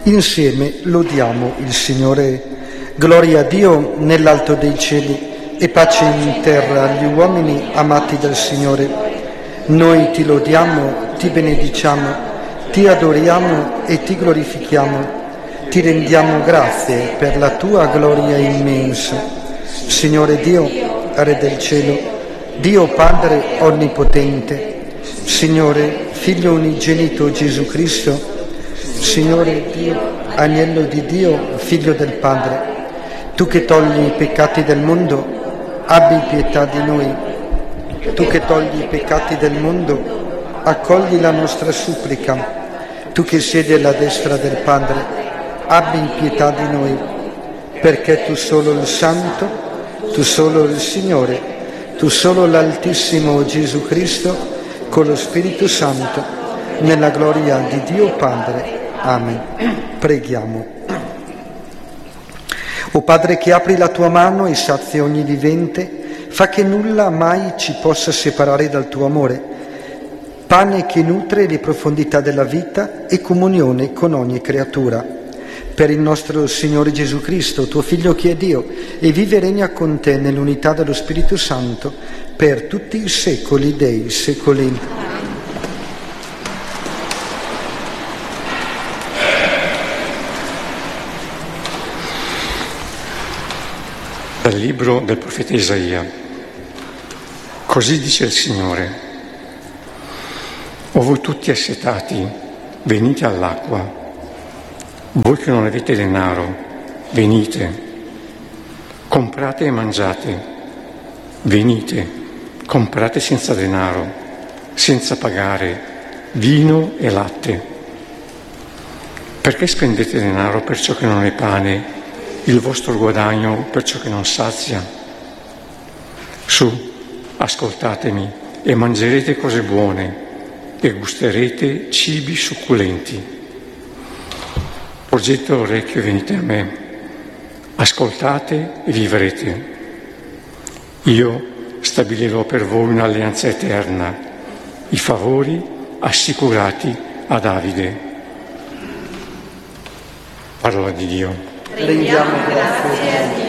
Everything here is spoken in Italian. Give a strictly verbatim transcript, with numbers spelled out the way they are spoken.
Insieme lodiamo il Signore. Gloria a Dio nell'alto dei cieli e pace in terra agli uomini amati dal Signore. Noi ti lodiamo, ti benediciamo, ti adoriamo e ti glorifichiamo. Ti rendiamo grazie per la tua gloria immensa. Signore Dio, Re del cielo, Dio Padre onnipotente, Signore, Figlio unigenito Gesù Cristo, Signore Dio, Agnello di Dio, Figlio del Padre, tu che togli i peccati del mondo, abbi pietà di noi. Tu che togli i peccati del mondo, accogli la nostra supplica. Tu che siedi alla destra del Padre, abbi pietà di noi, perché tu solo il Santo, tu solo il Signore, tu solo l'Altissimo Gesù Cristo, con lo Spirito Santo, nella gloria di Dio Padre. Amen. Preghiamo. O Padre che apri la tua mano e sazia ogni vivente, fa che nulla mai ci possa separare dal tuo amore, pane che nutre le profondità della vita e comunione con ogni creatura. Per il nostro Signore Gesù Cristo, tuo Figlio che è Dio, e vive e regna con te nell'unità dello Spirito Santo, per tutti i secoli dei secoli. Dal libro del profeta Isaia. Così dice il Signore: o voi tutti assetati, venite all'acqua. Voi che non avete denaro, venite. Comprate e mangiate. Venite, comprate senza denaro, senza pagare, vino e latte. Perché spendete denaro per ciò che non è pane, il vostro guadagno per ciò che non sazia? Su, ascoltatemi e mangerete cose buone e gusterete cibi succulenti. Porgete l'orecchio e venite a me, ascoltate e vivrete. Io stabilirò per voi un'alleanza eterna, i favori assicurati a Davide. Parola di Dio. Rendiamo grazie a Dio.